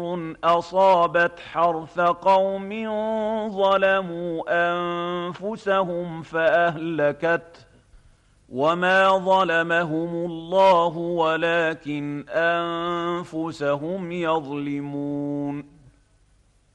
أصابت حرث قوم ظلموا أنفسهم فأهلكته وما ظلمهم الله ولكن أنفسهم يظلمون